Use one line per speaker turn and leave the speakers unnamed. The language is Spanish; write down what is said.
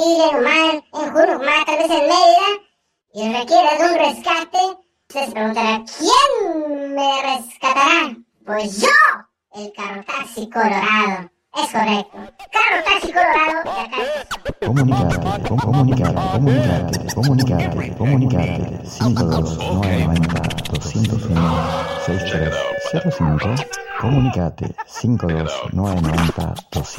Chile, en Humán, en Jurumá, tal vez en Mérida, y requiere de un rescate, usted se preguntará, ¿quién me rescatará? Pues yo, el carro taxi colorado. Es correcto. Carro taxi colorado de acá.
Comunicate. 52990-201-6305. Comunicate 52990-201.